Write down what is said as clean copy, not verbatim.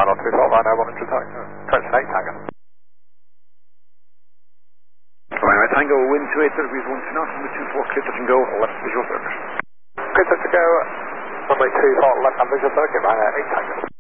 Final 2 Fault Line, 100 Tango. Trenton 8 Tango. Right, Tango, wind 28 degrees 1 to knots, number 24, clear touch and go, left visual circuit. Clear touch to go, runway 2 Fault left hand visual circuit, Ryanair 8 Tango.